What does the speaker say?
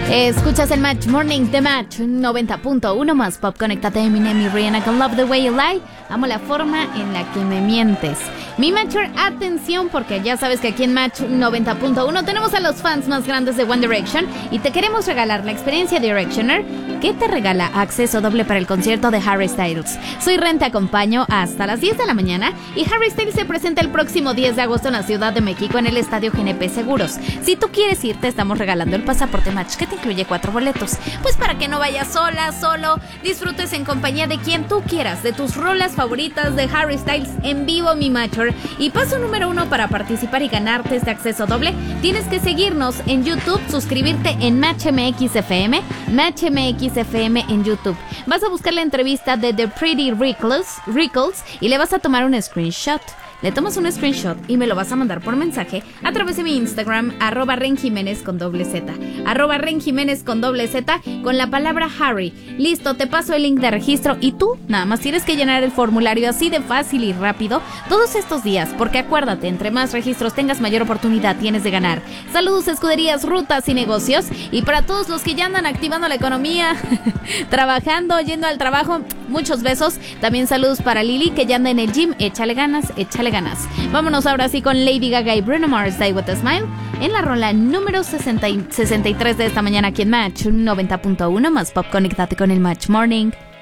Escuchas el Match Morning de Match 90.1 más pop. Conéctate a Eminem y Rihanna con Love the Way You Lie. Amo la forma en la que me mientes. Mi Matcher, atención, porque ya sabes que aquí en Match 90.1 tenemos a los fans más grandes de One Direction y te queremos regalar la experiencia de Directioner, que te regala acceso doble para el concierto de Harry Styles. Soy Ren, te acompaño hasta las 10 de la mañana y Harry Styles se presenta el próximo 10 de agosto en la Ciudad de México en el Estadio GNP Seguros. Si tú quieres ir, te estamos regalando el pasaporte Match, que te incluye 4 boletos. Pues para que no vayas sola, solo, disfrutes en compañía de quien tú quieras, de tus rolas favoritas de Harry Styles en vivo, mi Matcher. Y paso número 1 para participar y ganarte este acceso doble, tienes que seguirnos en YouTube, suscribirte en Match MX FM en YouTube. Vas a buscar la entrevista de The Pretty Rickles y le vas a tomar un screenshot. Le tomas un screenshot y me lo vas a mandar por mensaje a través de mi Instagram, @renjimenez con doble Z, @renjimenez con doble Z, con la palabra Harry. Listo, te paso el link de registro y tú nada más tienes que llenar el formulario así de fácil y rápido todos estos días, porque acuérdate, entre más registros tengas, mayor oportunidad tienes de ganar. Saludos, escuderías, rutas y negocios, y para todos los que ya andan activando la economía, trabajando, yendo al trabajo, muchos besos. También saludos para Lili, que ya anda en el gym. Échale ganas, échale ganas. Vámonos ahora sí con Lady Gaga y Bruno Mars, Die With A Smile, en la rola número 63 de esta mañana aquí en Match 90.1 más pop. Conéctate con el Match Morning.